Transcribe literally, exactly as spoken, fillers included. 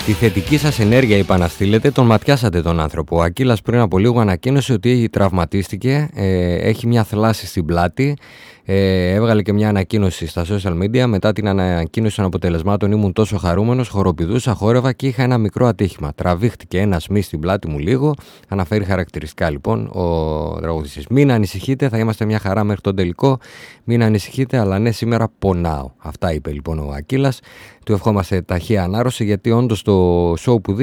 Τη θετική σας ενέργεια είπα να στείλετε, τον ματιάσατε τον άνθρωπο. Ο Ακύλας πριν από λίγο ανακοίνωσε ότι τραυματίστηκε, ε, έχει μια θλάση στην πλάτη. Ε, έβγαλε και μια ανακοίνωση στα social media. Μετά την ανακοίνωση των αποτελεσμάτων ήμουν τόσο χαρούμενος, χοροπηδούσα, χόρευα και είχα ένα μικρό ατύχημα. Τραβήχτηκε ένα σμί στην πλάτη μου λίγο. Αναφέρει χαρακτηριστικά λοιπόν ο τραγουδιστής. Μην ανησυχείτε, θα είμαστε μια χαρά μέχρι τον τελικό. Μην ανησυχείτε, αλλά ναι, σήμερα πονάω. Αυτά είπε λοιπόν ο Ακύλας. Του ευχόμαστε ταχεία ανάρρωση, γιατί όντως το show που δίνει